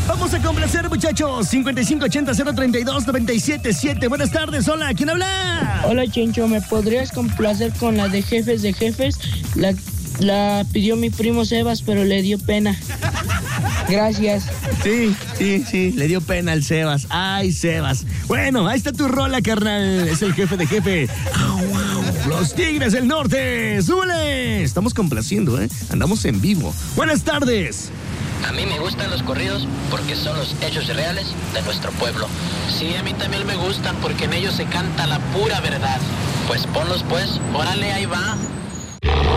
Vamos a complacer, muchachos. 5580-032-977. Buenas tardes. Hola, ¿quién habla? Hola, Chencho. ¿Me podrías complacer con la de Jefes de Jefes? La pidió mi primo Sebas, pero le dio pena. Gracias. Sí, le dio pena al Sebas. Ay, Sebas. Bueno, ahí está tu rola, carnal. Es el jefe de jefe. Los Tigres del Norte. ¡Súbele! Estamos complaciendo, ¿eh? Andamos en vivo. Buenas tardes. A mí me gustan los corridos porque son los hechos reales de nuestro pueblo. Sí, a mí también me gustan porque en ellos se canta la pura verdad. Pues ponlos pues, órale, ahí va.